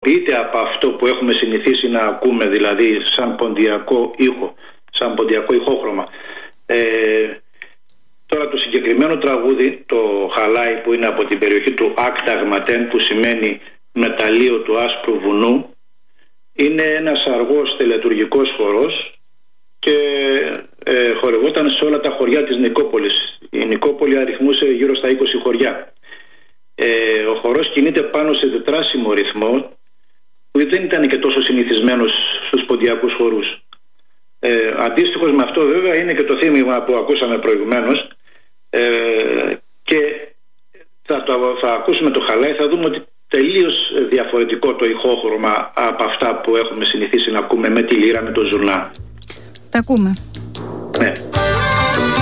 διαφοροποιείται από αυτό που έχουμε συνηθίσει να ακούμε, δηλαδή σαν ποντιακό ήχο, σαν ποντιακό ηχόχρωμα. Τώρα το συγκεκριμένο τραγούδι, το Χαλάι, που είναι από την περιοχή του Άκταγματέν, που σημαίνει μεταλλείο του άσπρου βουνού, είναι ένας αργός τελετουργικός χορός και χορευόταν σε όλα τα χωριά της Νικόπολης. Η Νικόπολη αριθμούσε γύρω στα 20 χωριά. Ο χορός κινείται πάνω σε τετράσιμο ρυθμό, που δεν ήταν και τόσο συνηθισμένος στους ποντιακούς χορούς. Αντίστοιχος με αυτό βέβαια είναι και το θύμημα που ακούσαμε προηγουμένως, και θα ακούσουμε το Χαλάι, θα δούμε ότι τελείως διαφορετικό το ηχόχρωμα από αυτά που έχουμε συνηθίσει να ακούμε με τη λύρα, με το ζουρνά. Τα ακούμε.